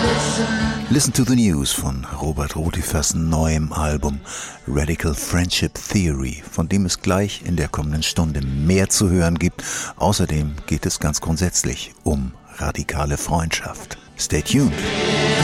Listen to the News von Robert Rutifers neuem Album Radical Friendship Theory, von dem es gleich in der kommenden Stunde mehr zu hören gibt. Außerdem geht es ganz grundsätzlich um radikale Freundschaft. Stay tuned.